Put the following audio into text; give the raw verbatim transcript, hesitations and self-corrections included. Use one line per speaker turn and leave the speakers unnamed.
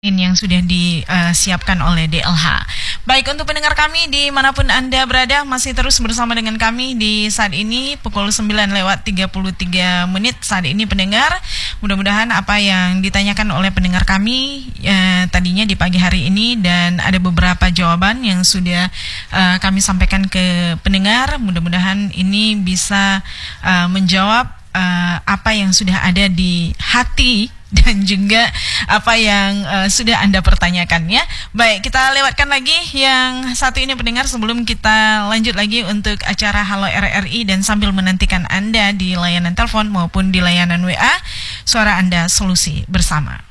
yang sudah disiapkan oleh D L H. Baik, untuk pendengar kami dimanapun Anda berada, masih terus bersama dengan kami di saat ini pukul sembilan lewat tiga puluh tiga menit saat ini pendengar. Mudah-mudahan apa yang ditanyakan oleh pendengar kami eh, tadinya di pagi hari ini, dan ada beberapa jawaban yang sudah eh, kami sampaikan ke pendengar. Mudah-mudahan ini bisa eh, menjawab eh, apa yang sudah ada di hati dan juga apa yang uh, sudah Anda pertanyakan ya. Baik, kita lewatkan lagi yang satu ini pendengar sebelum kita lanjut lagi untuk acara Halo R R I, dan sambil menantikan Anda di layanan telepon maupun di layanan W A, suara Anda solusi bersama.